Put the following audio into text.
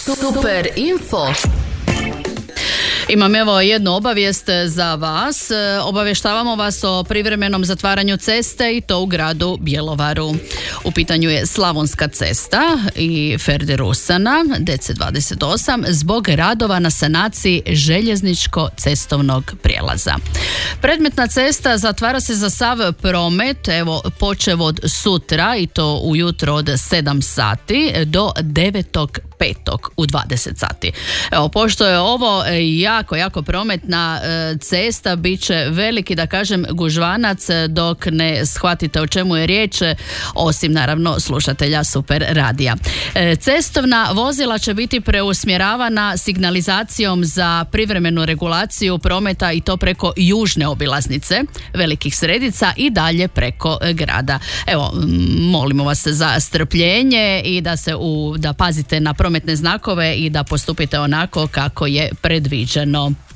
Super info. Imam evo jednu obavijest za vas. Obavještavamo vas o privremenom zatvaranju ceste i to u gradu Bjelovaru. U pitanju je Slavonska cesta i Ferdi Rusana DC28 zbog radova na sanaciji željezničko-cestovnog prijelaza. Predmetna cesta zatvara se za sav promet, evo počev od sutra i to ujutro od 7 sati do 9. 5. u 20 sati. Evo, pošto je ovo jako prometna cesta, bit će veliki, da kažem, gužvanac dok ne shvatite o čemu je riječ, osim naravno slušatelja Super radija. Cestovna vozila će biti preusmjeravana signalizacijom za privremenu regulaciju prometa i to preko južne obilaznice Velikih Sredica i dalje preko grada. Evo, molimo vas za strpljenje i da pazite na prometne znakove i da postupite onako kako je predviđeno.